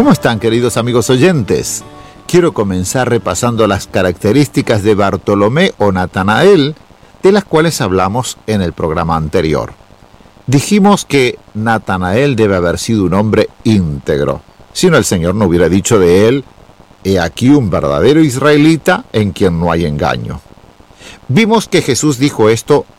¿Cómo están, queridos amigos oyentes? Quiero comenzar repasando las características de Bartolomé o Natanael, de las cuales hablamos en el programa anterior. Dijimos que Natanael debe haber sido un hombre íntegro, si no el Señor no hubiera dicho de él: he aquí un verdadero israelita en quien no hay engaño. Vimos que Jesús dijo esto